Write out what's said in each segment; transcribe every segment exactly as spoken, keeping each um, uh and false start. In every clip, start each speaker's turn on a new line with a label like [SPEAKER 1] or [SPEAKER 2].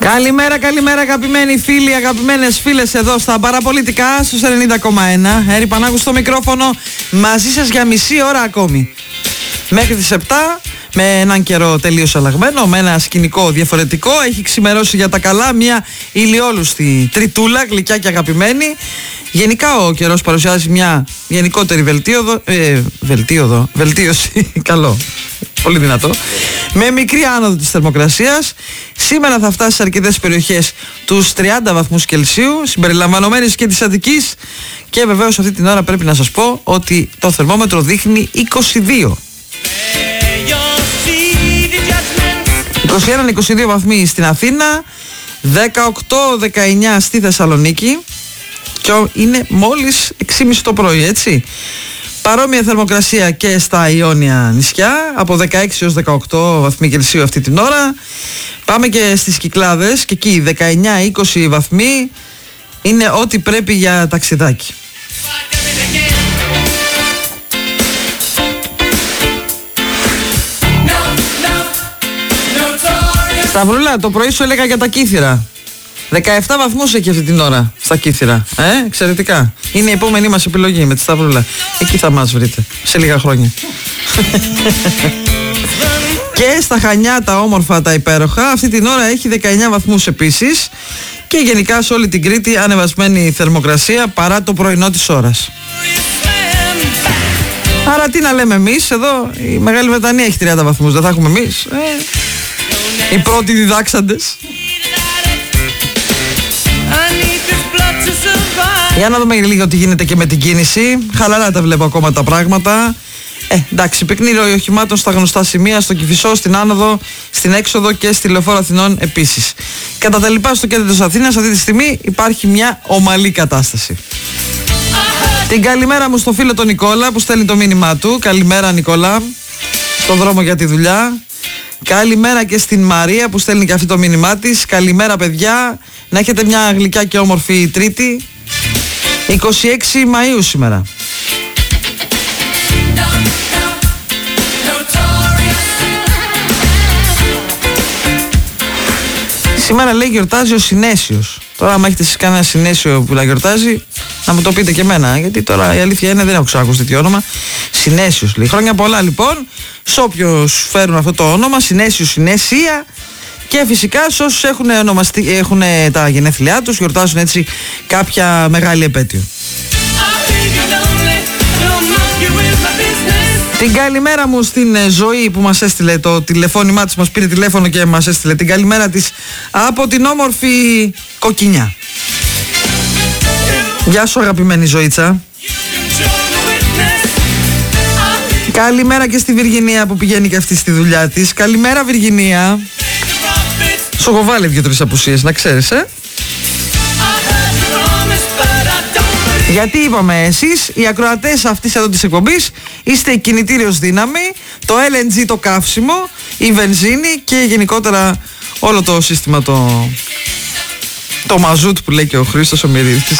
[SPEAKER 1] Καλημέρα, καλημέρα αγαπημένοι φίλοι, αγαπημένες φίλες εδώ στα παραπολιτικά στους ενενήντα κόμμα ένα. Έρη Πανάγου στο μικρόφωνο, μαζί σας για μισή ώρα ακόμη. Μέχρι τις επτά, με έναν καιρό τελείως αλλαγμένο, με ένα σκηνικό διαφορετικό. Έχει ξημερώσει για τα καλά μια ηλιόλουστη τριτούλα, γλυκιά και αγαπημένη. Γενικά ο καιρός παρουσιάζει μια γενικότερη βελτίωδο, ε, βελτίωδο, βελτίωση, καλό, πολύ δυνατό, με μικρή άνοδο της θερμοκρασίας. Σήμερα θα φτάσει σε αρκετές περιοχές τους τριάντα βαθμούς Κελσίου, συμπεριλαμβανομένης και της Αττικής. Και βεβαίως αυτή την ώρα πρέπει να σας πω ότι το θερμόμετρο δείχνει είκοσι δύο. είκοσι ένα με είκοσι δύο βαθμοί στην Αθήνα, δεκαοκτώ δεκαεννιά στη Θεσσαλονίκη και είναι μόλις έξι και μισή το πρωί, έτσι. Παρόμοια θερμοκρασία και στα Ιόνια νησιά, από δεκαέξι έως δεκαοκτώ βαθμοί Κελσίου αυτή την ώρα. Πάμε και στις Κυκλάδες και εκεί δεκαεννιά είκοσι βαθμοί είναι ό,τι πρέπει για ταξιδάκι. Σταυρούλα, το πρωί σου έλεγα για τα Κύθυρα. δεκαεπτά βαθμούς έχει αυτή την ώρα στα Κύθυρα. Ε, εξαιρετικά. Είναι η επόμενη μας επιλογή με τη Σταυρούλα. Εκεί θα μας βρείτε σε λίγα χρόνια. Και στα Χανιά τα όμορφα, τα υπέροχα, αυτή την ώρα έχει δεκαεννιά βαθμούς επίσης. Και γενικά σε όλη την Κρήτη ανεβασμένη θερμοκρασία παρά το πρωινό της ώρας. Άρα τι να λέμε εμείς, εδώ η Μεγάλη Βρετανία έχει τριάντα βαθμούς, δεν θα έχουμε εμείς. Ε, οι πρώτοι διδάξαντες. Για να δούμε λίγο τι γίνεται και με την κίνηση. Χαλαρά τα βλέπω ακόμα τα πράγματα. Ε, εντάξει, πυκνή ροή οχημάτων στα γνωστά σημεία, στο Κηφισό, στην άνοδο, στην έξοδο και στη Λεωφόρο Αθηνών επίσης. Κατά τα λοιπά, στο κέντρο της Αθήνας αυτή τη στιγμή υπάρχει μια ομαλή κατάσταση. Την καλημέρα μου στο φίλο τον Νικόλα που στέλνει το μήνυμά του. Καλημέρα Νικόλα, στον δρόμο για τη δουλειά. Καλημέρα και στην Μαρία που στέλνει και αυτή το μήνυμά της. Καλημέρα παιδιά, να έχετε μια γλυκιά και όμορφη Τρίτη, είκοσι έξι Μαΐου σήμερα. Σήμερα λέει γιορτάζει ο Συνέσιος. Τώρα άμα έχετε εσείς κανένα Συνέσιο που να γιορτάζει, να μου το πείτε και εμένα, γιατί τώρα η αλήθεια είναι δεν έχω ξανακούσει τέτοιο όνομα. Συνέσιος λέει. Χρόνια πολλά λοιπόν σε όποιους φέρουν αυτό το όνομα, Συνέσιο, Συνέσια. Και φυσικά σε όσους έχουν, ονομαστεί, έχουν τα γενέθλιά τους, γιορτάζουν έτσι κάποια μεγάλη επέτειο. Την καλημέρα μου στην Ζωή που μας έστειλε το τηλεφώνημά της, μας πήρε τηλέφωνο και μας έστειλε την καλημέρα της από την όμορφη Κοκκινιά. Γεια σου αγαπημένη Ζωήτσα. Καλημέρα και στη Βυργινία που πηγαίνει και αυτή στη δουλειά της. Καλημέρα Βυργινία. Σου έχω βάλει δύο-τρεις απουσίες, να ξέρεις, ε. Γιατί είπαμε εσείς, οι ακροατές αυτής εδώ της εκπομπής, είστε η κινητήριος δύναμη, το ελ εν τζι το καύσιμο, η βενζίνη και γενικότερα όλο το σύστημα, το, το μαζούτ που λέει και ο Χρήστος ο Μυρίδης.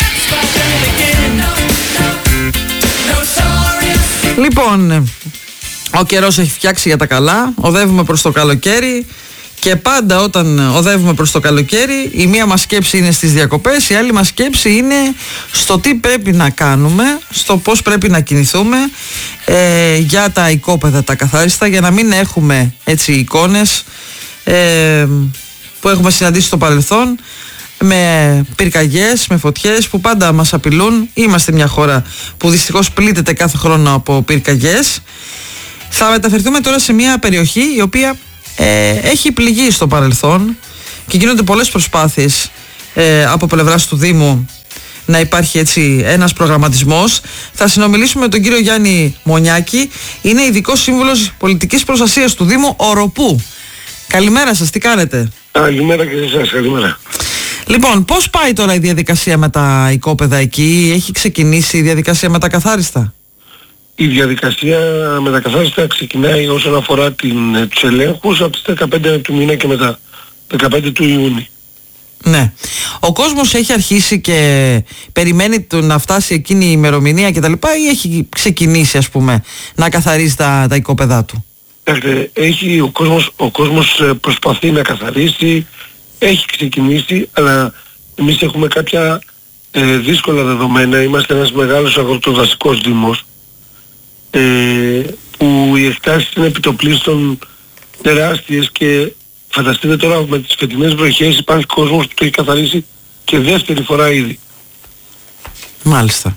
[SPEAKER 1] Λοιπόν, ο καιρός έχει φτιάξει για τα καλά, οδεύουμε προς το καλοκαίρι. Και πάντα όταν οδεύουμε προς το καλοκαίρι, η μία μας σκέψη είναι στις διακοπές, η άλλη μας σκέψη είναι στο τι πρέπει να κάνουμε, στο πώς πρέπει να κινηθούμε ε, για τα οικόπεδα τα καθάριστα, για να μην έχουμε έτσι εικόνες ε, που έχουμε συναντήσει στο παρελθόν, με πυρκαγιές, με φωτιές που πάντα μας απειλούν. Είμαστε μια χώρα που δυστυχώς πλήττεται κάθε χρόνο από πυρκαγιές. Θα μεταφερθούμε τώρα σε μια περιοχή η οποία Ε, έχει πληγεί στο παρελθόν και γίνονται πολλές προσπάθειες ε, από πλευράς του Δήμου να υπάρχει έτσι ένας προγραμματισμός. Θα συνομιλήσουμε με τον κύριο Γιάννη Μονιάκη, είναι ειδικός σύμβουλος πολιτικής προστασίας του Δήμου Οροπού. Καλημέρα σας, τι κάνετε?
[SPEAKER 2] Καλημέρα και σε εσάς, καλημέρα.
[SPEAKER 1] Λοιπόν, πώς πάει τώρα η διαδικασία με τα οικόπεδα εκεί, έχει ξεκινήσει η διαδικασία με τα καθάριστα?
[SPEAKER 2] Η διαδικασία με τα καθάριστα ξεκινάει όσον αφορά την, τους ελέγχους από τις δεκαπέντε του μήνα και μετά, δεκαπέντε του Ιούνιου.
[SPEAKER 1] Ναι. Ο κόσμος έχει αρχίσει και περιμένει το να φτάσει εκείνη η ημερομηνία και τα λοιπά, ή έχει ξεκινήσει ας πούμε να καθαρίζει τα, τα οικόπεδά του?
[SPEAKER 2] Έχει ο κόσμος, ο κόσμος προσπαθεί να καθαρίσει, έχει ξεκινήσει, αλλά εμείς έχουμε κάποια ε, δύσκολα δεδομένα. Είμαστε ένας μεγάλος αγροτοδασικός δήμος, ε, που οι εκτάσεις είναι επιτοπλίστων τεράστιες και φανταστείτε τώρα με τις φετινές βροχές υπάρχει κόσμος που το έχει καθαρίσει και δεύτερη φορά ήδη.
[SPEAKER 1] Μάλιστα.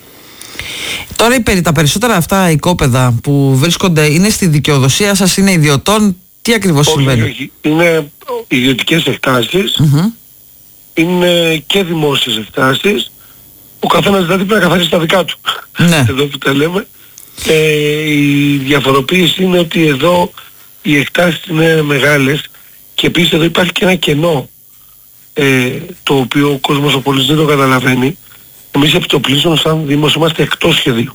[SPEAKER 1] Τώρα οι, τα περισσότερα αυτά οικόπεδα που βρίσκονται είναι στη δικαιοδοσία σας, είναι ιδιωτών, τι ακριβώς
[SPEAKER 2] όχι,
[SPEAKER 1] συμβαίνει?
[SPEAKER 2] Όχι, είναι ιδιωτικές εκτάσεις,
[SPEAKER 1] mm-hmm.
[SPEAKER 2] είναι και δημόσιες εκτάσεις, ο καθένας δηλαδή πρέπει να καθαρίσει τα δικά του.
[SPEAKER 1] Ναι.
[SPEAKER 2] Εδώ που τα λέμε. Ε, η διαφοροποίηση είναι ότι εδώ οι εκτάσεις είναι μεγάλες και επίσης εδώ υπάρχει και ένα κενό, ε, το οποίο ο κόσμος ο πολίτης δεν το καταλαβαίνει. Εμείς επιτοπλίστων σαν Δήμος είμαστε εκτός σχεδίου.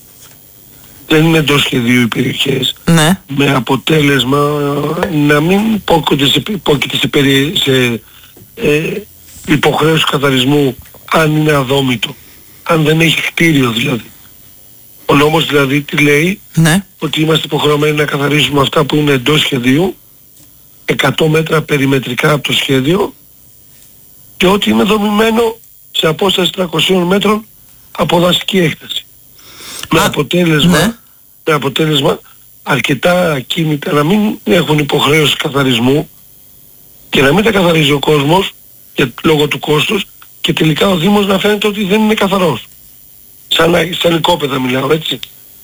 [SPEAKER 2] Δεν είναι εντός σχεδίου οι περιοχές.
[SPEAKER 1] Ναι.
[SPEAKER 2] Με αποτέλεσμα να μην υπόκειται σε, σε, περι, σε ε, υποχρέωση καθαρισμού αν είναι αδόμητο. Αν δεν έχει κτίριο δηλαδή. Ο νόμος δηλαδή τι λέει?
[SPEAKER 1] Ναι.
[SPEAKER 2] Ότι είμαστε υποχρεωμένοι να καθαρίσουμε αυτά που είναι εντός σχεδίου, εκατό μέτρα περιμετρικά από το σχέδιο, και ό,τι είναι δομημένο σε απόσταση τριακοσίων μέτρων από δασική έκταση. Με, αποτέλεσμα,
[SPEAKER 1] ναι.
[SPEAKER 2] με αποτέλεσμα αρκετά ακίνητα να μην έχουν υποχρέωση καθαρισμού και να μην τα καθαρίζει ο κόσμος για, λόγω του κόστους, και τελικά ο Δήμος να φαίνεται ότι δεν είναι καθαρός. Σαν, σαν οικόπεδα μιλάω, έτσι.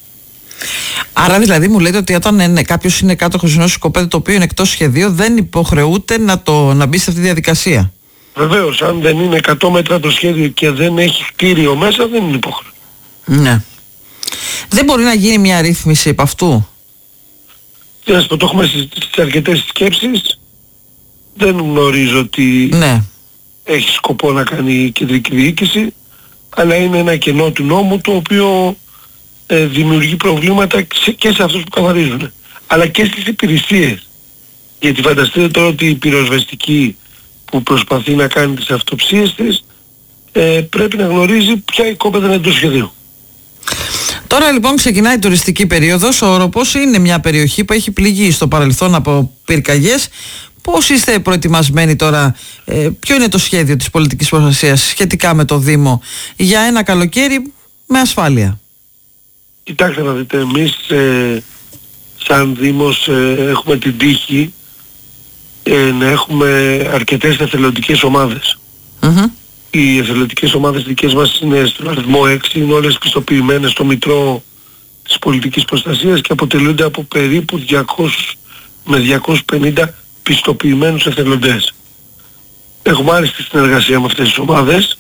[SPEAKER 1] Άρα δηλαδή μου λέτε ότι όταν είναι, κάποιος είναι κάτοχος ενός οικοπαίδου το οποίο είναι εκτός σχεδίου, δεν υποχρεούται να, το, να μπει σε αυτή τη διαδικασία?
[SPEAKER 2] Βεβαίως, αν δεν είναι εκατό μέτρα το σχέδιο και δεν έχει κτίριο μέσα, δεν είναι υποχρεωτικό.
[SPEAKER 1] Ναι. Δεν μπορεί να γίνει μια ρύθμιση επ' αυτού?
[SPEAKER 2] Τι να σου πω, το έχουμε στις αρκετές σκέψεις. Δεν γνωρίζω ότι
[SPEAKER 1] ναι.
[SPEAKER 2] έχει σκοπό να κάνει η κεντρική διοίκηση, αλλά είναι ένα κενό του νόμου το οποίο ε, δημιουργεί προβλήματα και σε αυτούς που καθαρίζουν, αλλά και στις υπηρεσίες. Γιατί φανταστείτε τώρα ότι η πυροσβεστική που προσπαθεί να κάνει τις αυτοψίες της ε, πρέπει να γνωρίζει ποια οικόπεδα είναι εντός σχεδίου.
[SPEAKER 1] Τώρα λοιπόν ξεκινάει η τουριστική περίοδος. Ο Οροπός είναι μια περιοχή που έχει πληγεί στο παρελθόν από πυρκαγιές. Πώς είστε προετοιμασμένοι τώρα, ε, ποιο είναι το σχέδιο της πολιτικής προστασίας σχετικά με το Δήμο για ένα καλοκαίρι με ασφάλεια?
[SPEAKER 2] Κοιτάξτε να δείτε, εμείς ε, σαν Δήμος ε, έχουμε την τύχη ε, να έχουμε αρκετές εθελοντικές ομάδες.
[SPEAKER 1] Mm-hmm.
[SPEAKER 2] Οι εθελοντικές ομάδες δικές μας είναι στον αριθμό έξι, είναι όλες πιστοποιημένες στο Μητρό της Πολιτικής Προστασίας και αποτελούνται από περίπου διακόσιους με διακόσιους πενήντα πιστοποιημένους εθελοντές. Έχουμε άριστη συνεργασία με αυτές τις ομάδες.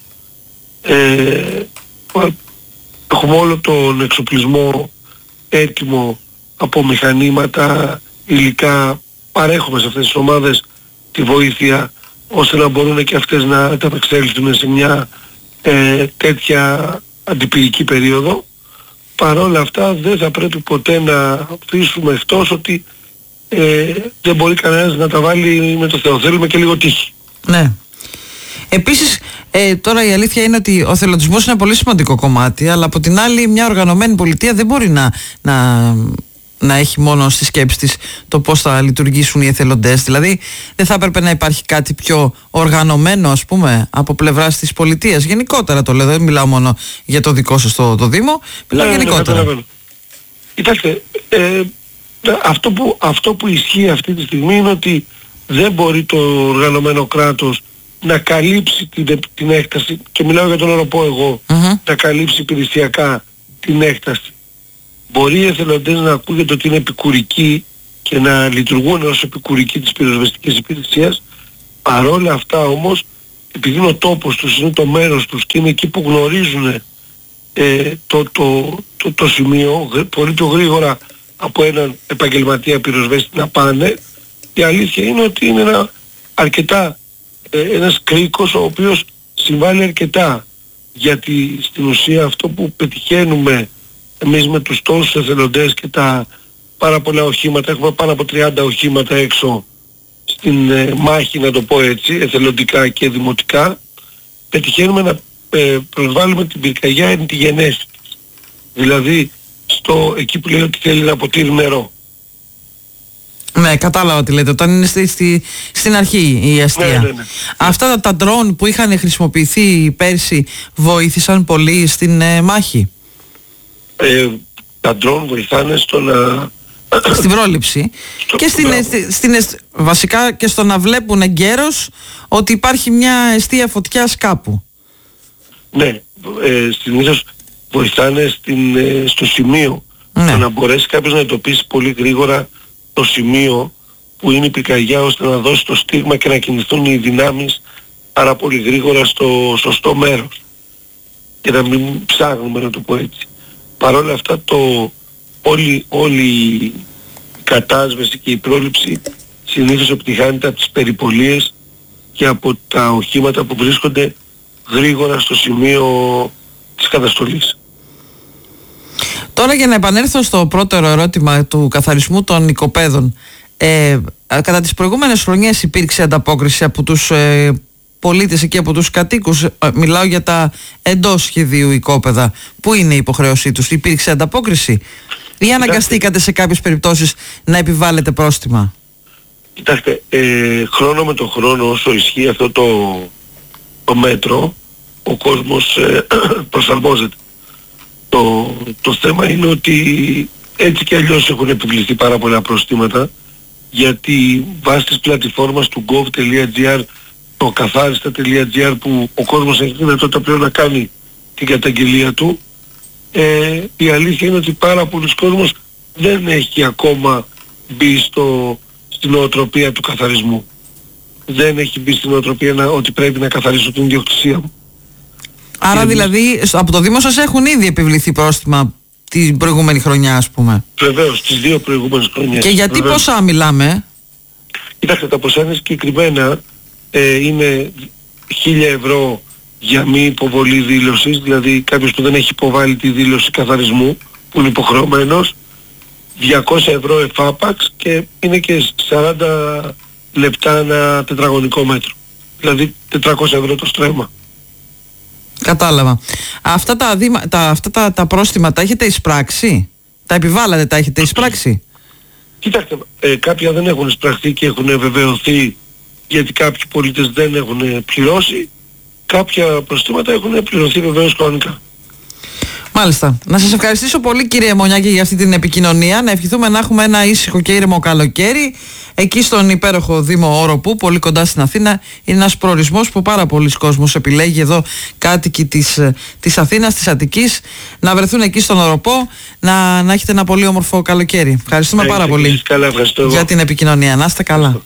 [SPEAKER 2] Ε, έχουμε όλο τον εξοπλισμό έτοιμο από μηχανήματα, υλικά. Παρέχουμε σε αυτές τις ομάδες τη βοήθεια ώστε να μπορούν και αυτές να ανταπεξέλθουν σε μια ε, τέτοια αντιπυρική περίοδο. Παρόλα αυτά δεν θα πρέπει ποτέ να αφήσουμε εκτός ότι ε, δεν μπορεί κανένας να τα βάλει με το Θεό. Θέλουμε και λίγο τύχη.
[SPEAKER 1] Ναι. Επίσης ε, τώρα η αλήθεια είναι ότι ο θελοντισμός είναι πολύ σημαντικό κομμάτι, αλλά από την άλλη μια οργανωμένη πολιτεία δεν μπορεί να, να, να έχει μόνο στη σκέψη της το πώς θα λειτουργήσουν οι εθελοντές. Δηλαδή δεν θα έπρεπε να υπάρχει κάτι πιο οργανωμένο, ας πούμε, από πλευράς της πολιτείας? Γενικότερα το λέω, δεν μιλάω μόνο για το δικό σας το, το Δήμο, μιλάω
[SPEAKER 2] ναι,
[SPEAKER 1] γενικότερα.
[SPEAKER 2] Ναι, Κοιτάξτε, ε, αυτό, που, αυτό που ισχύει αυτή τη στιγμή είναι ότι δεν μπορεί το οργανωμένο κράτος να καλύψει την, την έκταση, και μιλάω για τον Οροπό εγώ, mm-hmm. να καλύψει υπηρεσιακά την έκταση. Μπορεί οι εθελοντές να ακούγεται ότι είναι επικουρικοί και να λειτουργούν ως επικουρικοί της πυροσβεστικής υπηρεσίας. Παρόλα αυτά όμως, επειδή είναι ο τόπος τους, είναι το μέρος τους και είναι εκεί που γνωρίζουν ε, το, το, το, το σημείο, πολύ πιο γρήγορα από έναν επαγγελματία πυροσβέστη να πάνε, η αλήθεια είναι ότι είναι ένα αρκετά ε, ένας κρίκος ο οποίος συμβάλλει αρκετά, γιατί στην ουσία αυτό που πετυχαίνουμε εμείς με τους τόσους εθελοντές και τα πάρα πολλά οχήματα, έχουμε πάνω από τριάντα οχήματα έξω στην ε, μάχη, να το πω έτσι, εθελοντικά και δημοτικά, πετυχαίνουμε να ε, προσβάλλουμε την πυρκαγιά εν τη γενέση της. Δηλαδή στο, εκεί που λέει ότι θέλει να αποτύρει νερό.
[SPEAKER 1] Ναι, κατάλαβα τι λέτε. Όταν είναι στη, στη, στην αρχή η αστεία.
[SPEAKER 2] Ναι, ναι, ναι.
[SPEAKER 1] Αυτά τα ντρόουν που είχαν χρησιμοποιηθεί πέρσι βοήθησαν πολύ στην ε, μάχη.
[SPEAKER 2] Ε, τα ντρόουν βοηθάνε στο να...
[SPEAKER 1] Στην πρόληψη στο... και στην, στην, στην, βασικά και στο να βλέπουν εγκαίρως ότι υπάρχει μια αιστεία φωτιάς κάπου.
[SPEAKER 2] Ναι, ε, συνήθως βοηθάνε στην, ε, στο σημείο, ναι. Το να μπορέσει κάποιος να εντοπίσει πολύ γρήγορα το σημείο που είναι η πυρκαγιά, ώστε να δώσει το στίγμα και να κινηθούν οι δυνάμεις πάρα πολύ γρήγορα στο σωστό μέρος και να μην ψάχνουμε, να το πω έτσι. Παρ' όλα αυτά το, όλη, όλη η κατάσβεση και η πρόληψη συνήθως επιτυχάνεται από τις περιπολίες και από τα οχήματα που βρίσκονται γρήγορα στο σημείο της καταστολής.
[SPEAKER 1] Τώρα για να επανέλθω στο πρώτο ερώτημα του καθαρισμού των οικοπαίδων, ε, κατά τις προηγούμενες χρονιές υπήρξε ανταπόκριση από τους ε, πολίτες εκεί, από τους κατοίκους, ε, μιλάω για τα εντός σχεδίου οικόπεδα, πού είναι η υποχρέωσή τους, υπήρξε ανταπόκριση ή αναγκαστήκατε σε κάποιες περιπτώσεις να επιβάλλετε πρόστιμα?
[SPEAKER 2] Κοιτάξτε, ε, χρόνο με το χρόνο όσο ισχύει αυτό το, το μέτρο, ο κόσμος ε, προσαρμόζεται. Το, το θέμα είναι ότι έτσι και αλλιώς έχουν επιβληθεί πάρα πολλά προστήματα, γιατί βάσει της πλατφόρμας του gov.gr, το καθάριστα.gr, που ο κόσμος έχει δυνατότητα πλέον να κάνει την καταγγελία του, ε, η αλήθεια είναι ότι πάρα πολλοί κόσμος δεν έχει ακόμα μπει στο, στην νοοτροπία του καθαρισμού. Δεν έχει μπει στην νοοτροπία να, ότι πρέπει να καθαρίσω την ιδιοκτησία μου.
[SPEAKER 1] Άρα και δηλαδή από το Δήμο σας έχουν ήδη επιβληθεί πρόστιμα την προηγούμενη χρονιά, ας πούμε?
[SPEAKER 2] Βεβαίως, τις δύο προηγούμενες χρονιές.
[SPEAKER 1] Και γιατί βεβαίως. Πόσα μιλάμε?
[SPEAKER 2] Κοιτάξτε, τα ποσά είναι συγκεκριμένα, ε, είναι χίλια ευρώ για μη υποβολή δήλωσης, δηλαδή κάποιος που δεν έχει υποβάλει τη δήλωση καθαρισμού, που είναι υποχρεωμένος, διακόσια ευρώ εφάπαξ, και είναι και σαράντα λεπτά ένα τετραγωνικό μέτρο. Δηλαδή τετρακόσια ευρώ το στρέμμα.
[SPEAKER 1] Κατάλαβα. Αυτά τα, δήμα, τα, αυτά τα, τα πρόστιμα τα έχετε εισπράξει? Τα επιβάλλατε, τα έχετε εισπράξει?
[SPEAKER 2] Κοιτάξτε, ε, κάποια δεν έχουν εισπραχθεί και έχουν βεβαιωθεί, γιατί κάποιοι πολίτες δεν έχουν πληρώσει. Κάποια προστήματα έχουν πληρωθεί βεβαίως κανονικά.
[SPEAKER 1] Μάλιστα. Να σας ευχαριστήσω πολύ, κύριε Μονιάκη, για αυτή την επικοινωνία. Να ευχηθούμε να έχουμε ένα ήσυχο και ήρεμο καλοκαίρι εκεί στον υπέροχο Δήμο Όροπου, πολύ κοντά στην Αθήνα. Είναι ένας προορισμός που πάρα πολλοί κόσμος επιλέγει, εδώ κάτοικοι της, της Αθήνας, της Αττικής, να βρεθούν εκεί στον Όροπο, να, να έχετε ένα πολύ όμορφο καλοκαίρι. Ευχαριστούμε Έχετε πάρα πολύ
[SPEAKER 2] καλά,
[SPEAKER 1] για την επικοινωνία. Να είστε καλά.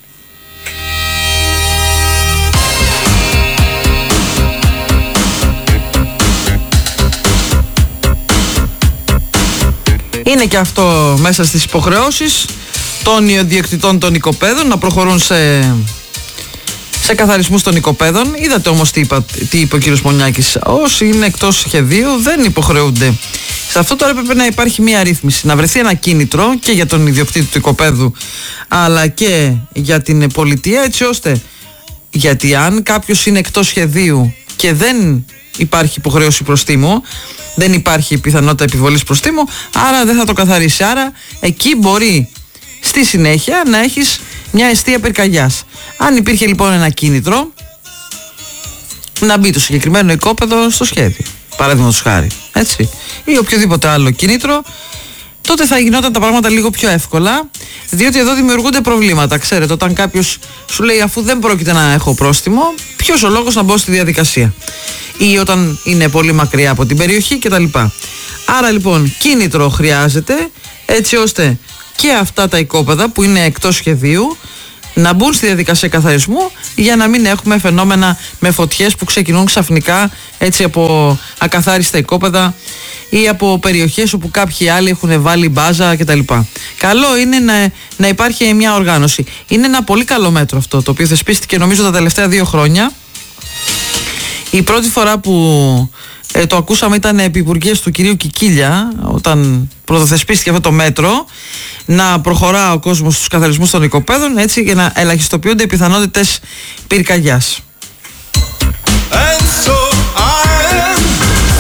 [SPEAKER 1] Είναι και αυτό μέσα στις υποχρεώσεις των ιδιοκτητών των οικοπαίδων, να προχωρούν σε, σε καθαρισμούς των οικοπαίδων. Είδατε όμως τι, είπα, τι είπε ο κύριος Μονιάκης. Όσοι είναι εκτός σχεδίου δεν υποχρεούνται. Σε αυτό τώρα πρέπει να υπάρχει μια ρύθμιση, να βρεθεί ένα κίνητρο και για τον ιδιοκτήτη του οικοπαίδου αλλά και για την πολιτεία, έτσι ώστε, γιατί αν κάποιος είναι εκτός σχεδίου και δεν υπάρχει υποχρέωση προστίμου, δεν υπάρχει πιθανότητα επιβολής προστίμου, άρα δεν θα το καθαρίσει. Άρα εκεί μπορεί στη συνέχεια να έχεις μια εστία πυρκαγιάς. Αν υπήρχε λοιπόν ένα κίνητρο να μπει το συγκεκριμένο οικόπεδο στο σχέδιο, παραδείγματος χάρη, έτσι, ή οποιοδήποτε άλλο κίνητρο, τότε θα γινόταν τα πράγματα λίγο πιο εύκολα, διότι εδώ δημιουργούνται προβλήματα. Ξέρετε, όταν κάποιος σου λέει αφού δεν πρόκειται να έχω πρόστιμο, ποιος ο λόγος να μπω στη διαδικασία, ή όταν είναι πολύ μακριά από την περιοχή κτλ. Άρα λοιπόν κίνητρο χρειάζεται, έτσι ώστε και αυτά τα οικόπεδα που είναι εκτός σχεδίου να μπουν στη διαδικασία καθαρισμού, για να μην έχουμε φαινόμενα με φωτιές που ξεκινούν ξαφνικά έτσι από ακαθάριστα οικόπεδα ή από περιοχές όπου κάποιοι άλλοι έχουν βάλει μπάζα κτλ. Καλό είναι να, να υπάρχει μια οργάνωση. Είναι ένα πολύ καλό μέτρο αυτό, το οποίο θεσπίστηκε νομίζω τα τελευταία δύο χρόνια. Η πρώτη φορά που ε, το ακούσαμε ήταν επί υπουργείας του κυρίου Κικίλια, όταν πρωτοθεσπίστηκε αυτό το μέτρο, να προχωρά ο κόσμος στους καθαρισμούς των οικοπαίδων, έτσι, για να ελαχιστοποιούνται οι πιθανότητες πυρκαγιάς.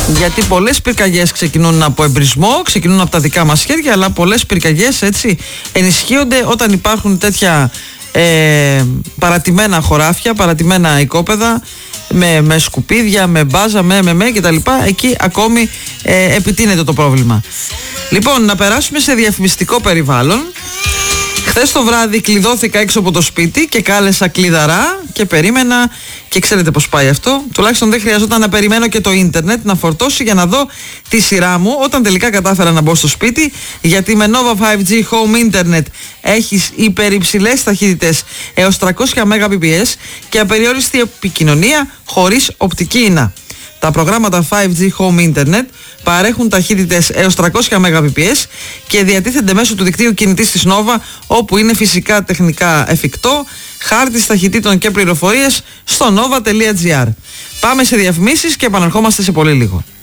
[SPEAKER 1] Γιατί πολλές πυρκαγιές ξεκινούν από εμπρισμό, ξεκινούν από τα δικά μας χέρια, αλλά πολλές πυρκαγιές έτσι ενισχύονται όταν υπάρχουν τέτοια ε, παρατημένα χωράφια, παρατημένα οικόπεδα με, με σκουπίδια, με μπάζα, με με, με κτλ. Εκεί ακόμη ε, επιτείνεται το πρόβλημα. Λοιπόν, να περάσουμε σε διαφημιστικό περιβάλλον. Χθες το βράδυ κλειδώθηκα έξω από το σπίτι και κάλεσα κλειδαρά και περίμενα, και ξέρετε πως πάει αυτό. Τουλάχιστον δεν χρειαζόταν να περιμένω και το ίντερνετ να φορτώσει για να δω τη σειρά μου όταν τελικά κατάφερα να μπω στο σπίτι, γιατί με Nova φάιβ τζι Home Internet έχεις υπερυψηλές ταχύτητες έως τριακόσια Mbps και απεριόριστη επικοινωνία χωρίς οπτική ίνα. Τα προγράμματα φάιβ τζι Home Internet παρέχουν ταχύτητες έως τριακόσια Mbps και διατίθενται μέσω του δικτύου κινητής της Nova, όπου είναι φυσικά τεχνικά εφικτό, χάρτης ταχυτήτων και πληροφορίες στο nova τελεία gr. Πάμε σε διαφημίσεις και επαναρχόμαστε σε πολύ λίγο.